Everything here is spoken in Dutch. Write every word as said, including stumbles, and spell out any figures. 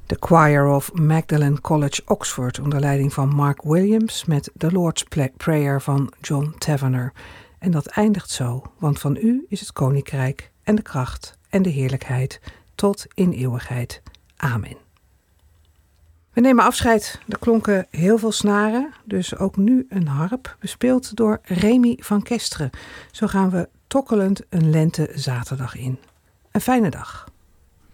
De Choir of Magdalen College Oxford onder leiding van Mark Williams met The Lord's Prayer van John Tavener. En dat eindigt zo, want van u is het koninkrijk en de kracht en de heerlijkheid tot in eeuwigheid. Amen. We nemen afscheid. Er klonken heel veel snaren, dus ook nu een harp, bespeeld door Remy van Kesteren. Zo gaan we tokkelend een lentezaterdag in. Een fijne dag.